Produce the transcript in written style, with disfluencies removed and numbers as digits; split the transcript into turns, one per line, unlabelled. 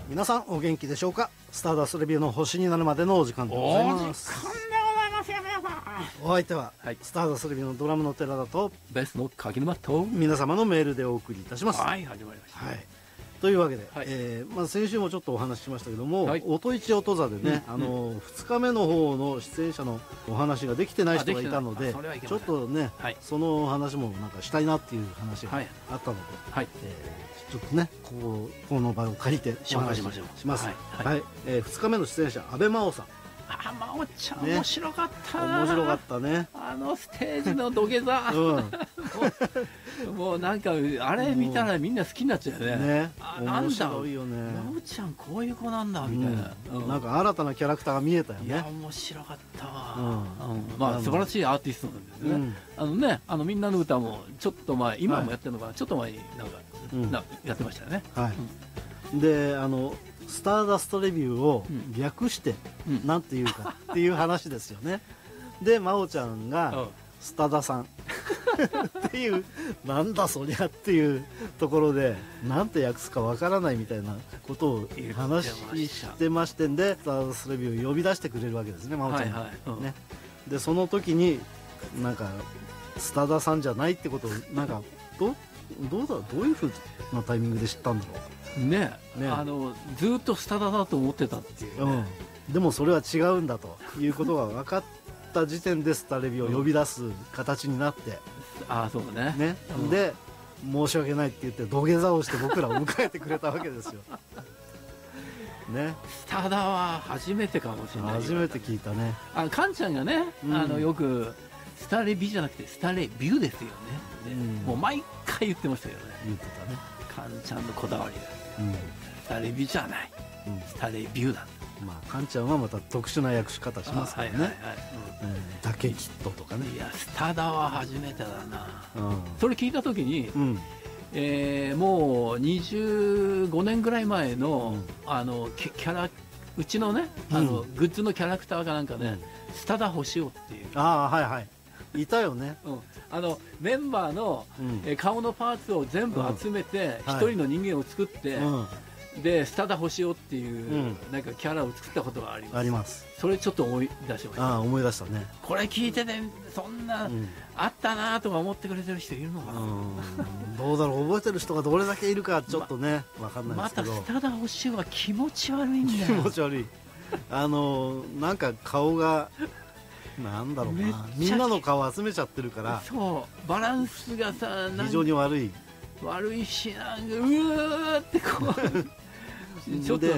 皆さんお元気でしょうか。スターダストレビューの星になるまでのお時間でございます。
お時間でございますよ皆さん。
お相手は、
はい、
スターダストレビューのドラムの寺田と
ベースの柿沼と
皆様のメールでお送りいたします。
はい、始まりました、
はい、というわけで、
はい、
先週もちょっとお話ししましたけども、
はい、
音一音座でね、2日目の方の出演者のお話ができてない人がいたので、ちょっとね、はい、その話もなんかしたいなっていう話があったので、はい、ちょっとねこの場を借りてお話しします。2日目の出演者阿部真央さん。
真央ちゃん、面白かったな。
面白かったね。
ステージの土下座、もうなんかあれ見たらみんな好きになっちゃうよね。
面白いよね。
真央ちゃんこういう子なんだみたいな、
なんか新たなキャラクターが見えたよね。
いや面白かったわ。まあ素晴らしいアーティストなんですね。みんなの歌もちょっと前、今もやってるのかな、ちょっと前になんかやってましたよね。
でスターダストレビューを略してなんていうかっていう話ですよね。で真央ちゃんがスタダさんっていう、なんだそりゃっていうところでなんて訳すかわからないみたいなことを話してましてんで、スターダストレビューを呼び出してくれるわけですね、真央ちゃんがね。でその時になんかスタダさんじゃないってことをなんかどういうふうなタイミングで知ったんだろう
ね。ずっとスタダだと思ってたっていう、
でもそれは違うんだということが分かった時点でスタレビを呼び出す形になって、
そうね。
で申し訳ないって言って土下座をして僕らを迎えてくれたわけですよ。ね、
スタダは初めてかもしれない。
初めて聞いたね。
カンちゃんがね、よくスタレビじゃなくてスタレビューですよね。もう毎回言ってましたよね。
言ってたね。
カンちゃんのこだわりだ。スタレビじゃない、スタレビューだ。
カンちゃんはまた特殊な訳し方しますからね。ダケキットとかね。
いやスタダは初めてだな。それ聞いた時に、もう25年ぐらい前のキャラ、うちのねグッズのキャラクターかなんかね、スタダ星をっていう、
いたよね。
メンバーの顔のパーツを全部集めて一人の人間を作って、でスタダ星をっていうなんかキャラを作ったことがあります。それちょっと思い出しました。
思い出したね。
これ聞いててそんなあったなとか思ってくれてる人いるのかな。
どうだろう、覚えてる人がどれだけいるかちょっとね分かんないですけど、
またスタダ星は気持ち悪いんだよ。
気持ち悪い。なんか顔がなんだろうな、みんなの顔集めちゃってるから、
そうバランスがさ
非常に悪い
し、なんかうわーってこうちょっと